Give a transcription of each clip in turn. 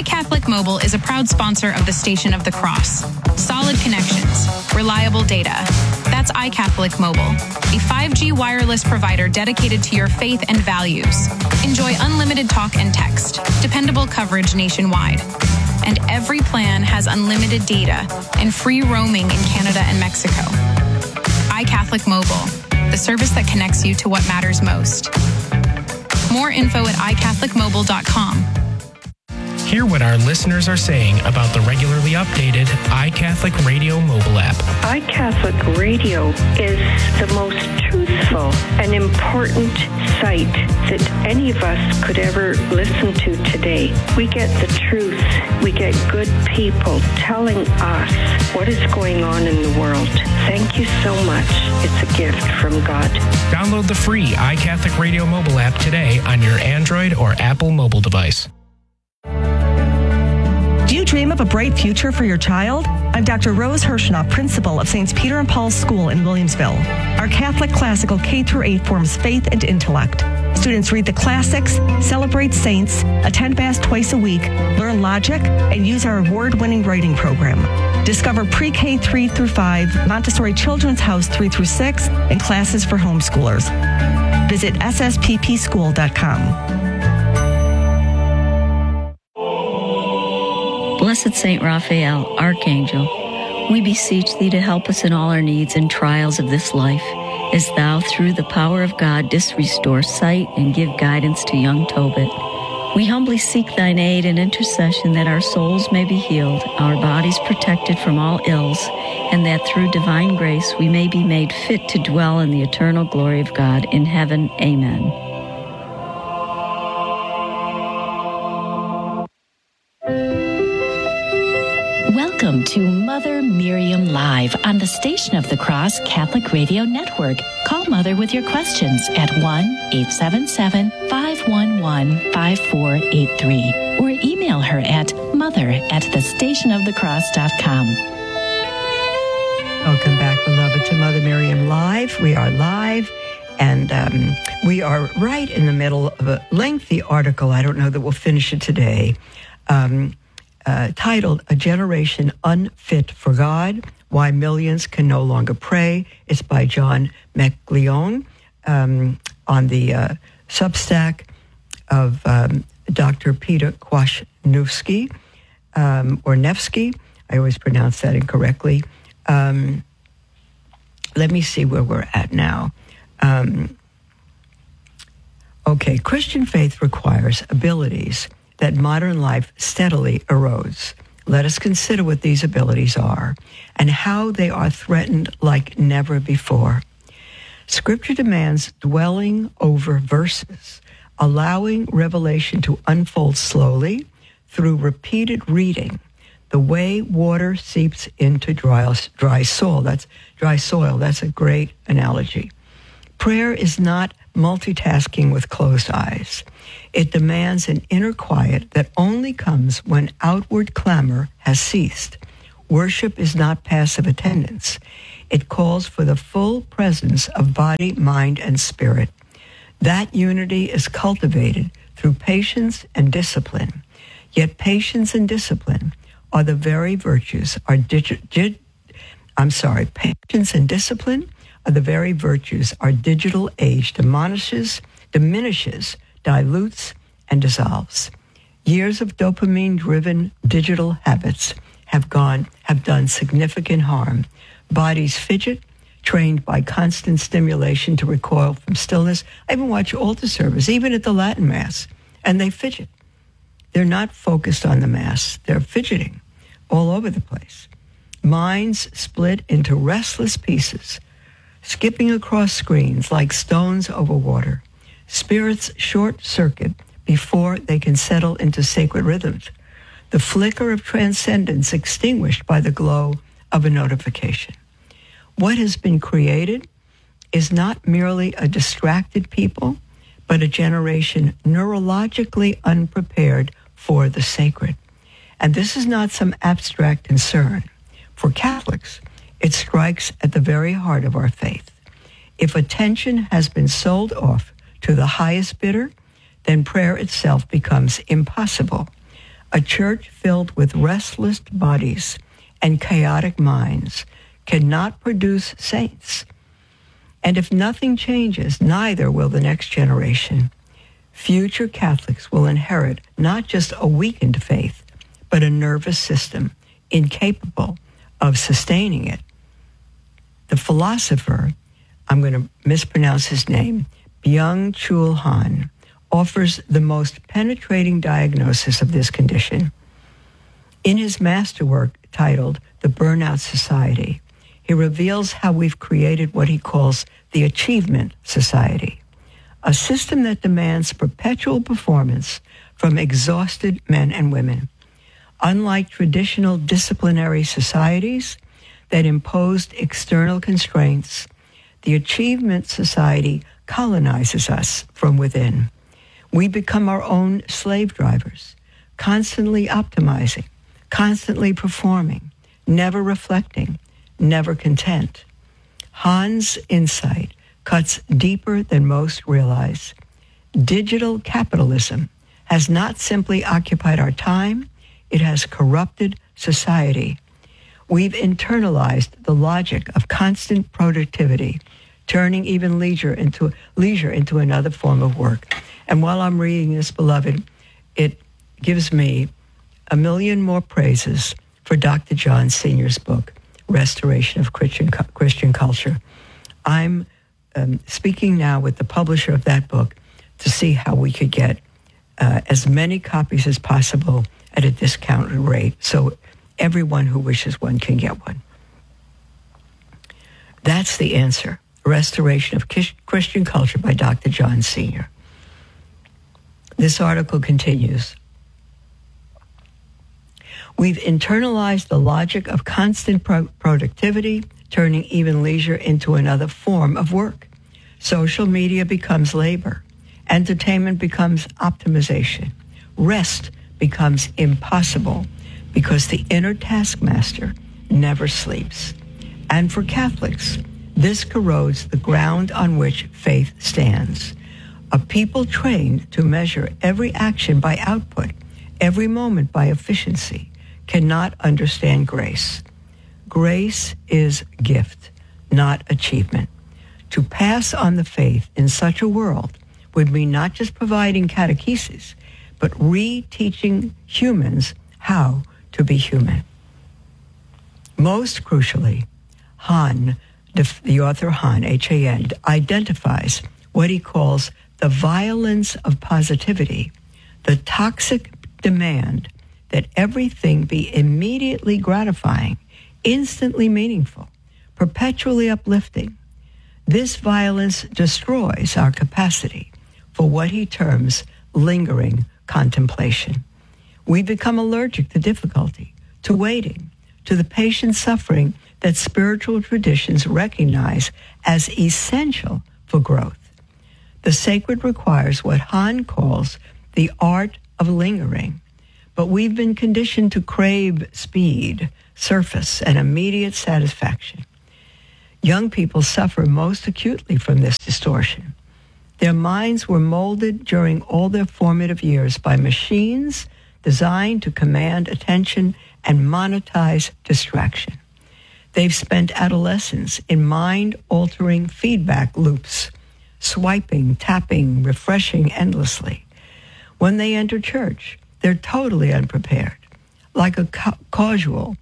iCatholic Mobile is a proud sponsor of the Station of the Cross. Solid connections, reliable data. That's iCatholic Mobile, a 5G wireless provider dedicated to your faith and values. Enjoy unlimited talk and text, dependable coverage nationwide. And every plan has unlimited data and free roaming in Canada and Mexico. iCatholic Mobile, the service that connects you to what matters most. More info at iCatholicMobile.com. Hear what our listeners are saying about the regularly updated iCatholic Radio mobile app. iCatholic Radio is the most truthful and important site that any of us could ever listen to today. We get the truth. We get good people telling us what is going on in the world. Thank you so much. It's a gift from God. Download the free iCatholic Radio mobile app today on your Android or Apple mobile device. Do you dream of a bright future for your child? I'm Dr. Rose Hirschnoff, principal of St. Peter and Paul's School in Williamsville. Our Catholic classical K-8 forms faith and intellect. Students read the classics, celebrate saints, attend Mass twice a week, learn logic, and use our award-winning writing program. Discover pre-K 3 through 5, Montessori Children's House 3 through 6, and classes for homeschoolers. Visit sssppschool.com. Blessed Saint Raphael, Archangel, we beseech thee to help us in all our needs and trials of this life, as thou, through the power of God, didst restore sight and give guidance to young Tobit. We humbly seek thine aid and intercession that our souls may be healed, our bodies protected from all ills, and that through divine grace we may be made fit to dwell in the eternal glory of God in heaven. Amen. Welcome to Mother Miriam Live on the Station of the Cross Catholic Radio Network. Call Mother with your questions at 1-877-511-5483 or email her at mother@thestationofthecross.com. Welcome back, beloved, to Mother Miriam Live. We are live, and we are right in the middle of a lengthy article. I don't know that we'll finish it today. Titled A Generation Unfit for God, Why Millions Can No Longer Pray. It's by John McLeon on the Substack of Dr. Peter Kwasniewski, or Nevsky. I always pronounce that incorrectly. Let me see where we're at now. Okay, Christian faith requires abilities that modern life steadily erodes. Let us consider what these abilities are and how they are threatened like never before. Scripture demands dwelling over verses, allowing revelation to unfold slowly through repeated reading, the way water seeps into dry soil. That's dry soil. That's a great analogy. Prayer is not multitasking with closed eyes. It demands an inner quiet that only comes when outward clamor has ceased. Worship is not passive attendance. It calls for the full presence of body, mind, and spirit. That unity is cultivated through patience and discipline. Yet patience and discipline are the very virtues patience and discipline are the very virtues our digital age diminishes, dilutes, and dissolves. Years of dopamine-driven digital habits have done significant harm. Bodies fidget, trained by constant stimulation to recoil from stillness. I even watch altar service, even at the Latin Mass, and they fidget. They're not focused on the Mass. They're fidgeting all over the place. Minds split into restless pieces, skipping across screens like stones over water. Spirits short-circuit before they can settle into sacred rhythms. The flicker of transcendence extinguished by the glow of a notification. What has been created is not merely a distracted people, but a generation neurologically unprepared for the sacred. And this is not some abstract concern. For Catholics, it strikes at the very heart of our faith. If attention has been sold off to the highest bidder, then prayer itself becomes impossible. A church filled with restless bodies and chaotic minds cannot produce saints. And if nothing changes, neither will the next generation. Future Catholics will inherit not just a weakened faith, but a nervous system incapable of sustaining it. The philosopher, I'm going to mispronounce his name, Byung-Chul Han, offers the most penetrating diagnosis of this condition. In his masterwork titled The Burnout Society, he reveals how we've created what he calls the Achievement Society, a system that demands perpetual performance from exhausted men and women. Unlike traditional disciplinary societies that imposed external constraints, the Achievement Society colonizes us from within. We become our own slave drivers, constantly optimizing, constantly performing, never reflecting, never content. Han's insight cuts deeper than most realize. Digital capitalism has not simply occupied our time, it has corrupted society. We've internalized the logic of constant productivity, turning even leisure into another form of work. And while I'm reading this, beloved, it gives me a million more praises for Dr. John Senior's book, Restoration of Christian Culture. I'm speaking now with the publisher of that book to see how we could get as many copies as possible at a discounted rate, so everyone who wishes one can get one. That's the answer. Restoration of Christian Culture by Dr. John Senior. This article continues. We've internalized the logic of constant productivity, turning even leisure into another form of work. Social media becomes labor. Entertainment becomes optimization. Rest becomes impossible because the inner taskmaster never sleeps. And for Catholics, this corrodes the ground on which faith stands. A people trained to measure every action by output, every moment by efficiency, cannot understand grace. Grace is gift, not achievement. To pass on the faith in such a world would mean not just providing catechesis, but reteaching humans how to be human. Most crucially, Han, the author Han, H-A-N, identifies what he calls the violence of positivity, the toxic demand that everything be immediately gratifying, instantly meaningful, perpetually uplifting. This violence destroys our capacity for what he terms lingering contemplation. We become allergic to difficulty, to waiting, to the patient suffering that spiritual traditions recognize as essential for growth. The sacred requires what Han calls the art of lingering, but we've been conditioned to crave speed, surface, and immediate satisfaction. Young people suffer most acutely from this distortion. Their minds were molded during all their formative years by machines designed to command attention and monetize distraction. They've spent adolescence in mind-altering feedback loops, swiping, tapping, refreshing endlessly. When they enter church, they're totally unprepared, like a casual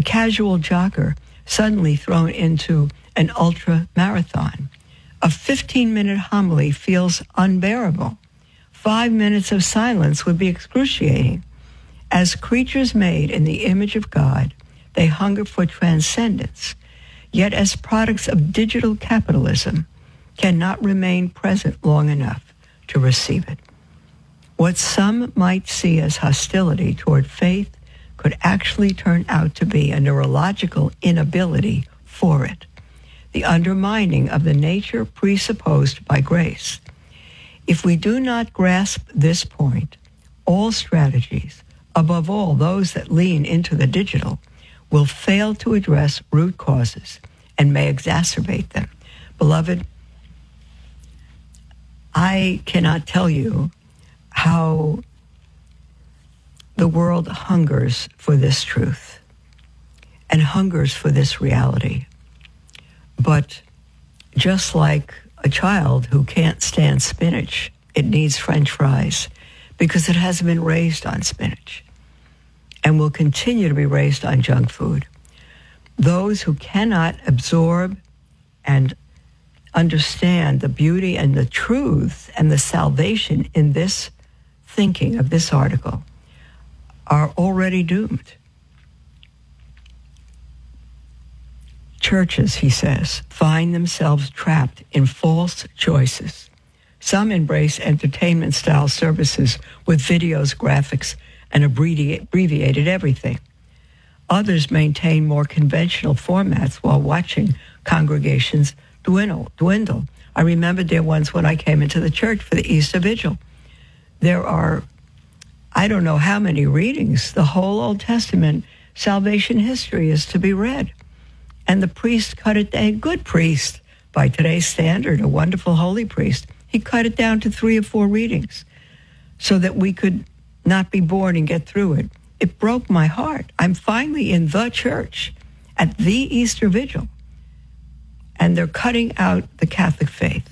jogger suddenly thrown into an ultra-marathon. A 15-minute homily feels unbearable. 5 minutes of silence would be excruciating. As creatures made in the image of God, they hunger for transcendence, yet as products of digital capitalism, cannot remain present long enough to receive it. What some might see as hostility toward faith could actually turn out to be a neurological inability for it, the undermining of the nature presupposed by grace. If we do not grasp this point, all strategies, above all those that lean into the digital, will fail to address root causes and may exacerbate them. Beloved, I cannot tell you how the The world hungers for this truth and hungers for this reality. But just like a child who can't stand spinach, it needs French fries because it hasn't been raised on spinach and will continue to be raised on junk food. Those who cannot absorb and understand the beauty and the truth and the salvation in this thinking of this article are already doomed. Churches, he says, find themselves trapped in false choices. Some embrace entertainment-style services with videos, graphics, and abbreviated everything. Others maintain more conventional formats while watching congregations dwindle. I remember there once when I came into the church for the Easter Vigil. There are, I don't know how many readings. The whole Old Testament salvation history is to be read. And the priest cut it, a good priest, by today's standard, a wonderful holy priest, he cut it down to 3 or 4 readings so that we could not be bored and get through it. It broke my heart. I'm finally in the church at the Easter Vigil, and they're cutting out the Catholic faith.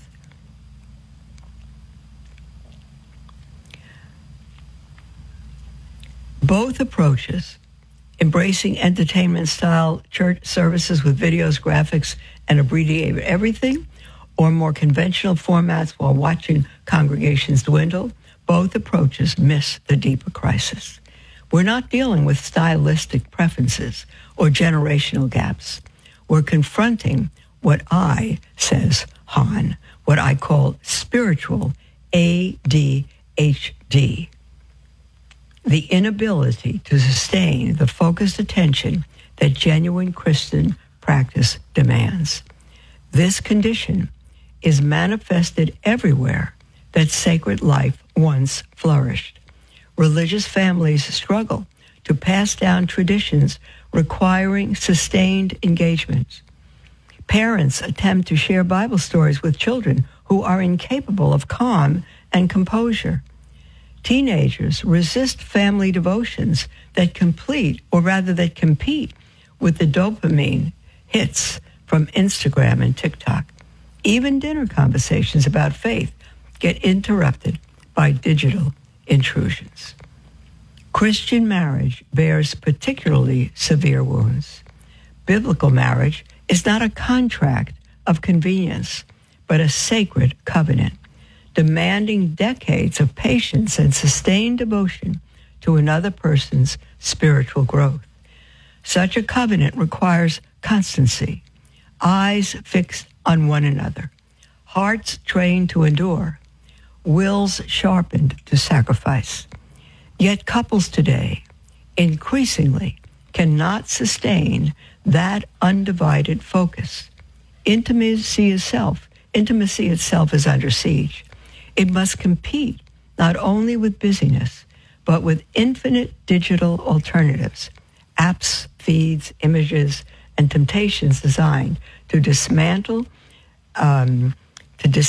Both approaches, embracing entertainment-style church services with videos, graphics, and abbreviated everything, or more conventional formats while watching congregations dwindle, both approaches miss the deeper crisis. We're not dealing with stylistic preferences or generational gaps. We're confronting what says Hahn, what I call spiritual ADHD, the inability to sustain the focused attention that genuine Christian practice demands. This condition is manifested everywhere that sacred life once flourished. Religious families struggle to pass down traditions requiring sustained engagement. Parents attempt to share Bible stories with children who are incapable of calm and composure. Teenagers resist family devotions that compete with the dopamine hits from Instagram and TikTok. Even dinner conversations about faith get interrupted by digital intrusions. Christian marriage bears particularly severe wounds. Biblical marriage is not a contract of convenience, but a sacred covenant, demanding decades of patience and sustained devotion to another person's spiritual growth. Such a covenant requires constancy, eyes fixed on one another, hearts trained to endure, wills sharpened to sacrifice. Yet couples today increasingly cannot sustain that undivided focus. Intimacy itself is under siege. It must compete not only with busyness, but with infinite digital alternatives, apps, feeds, images, and temptations designed to dismantle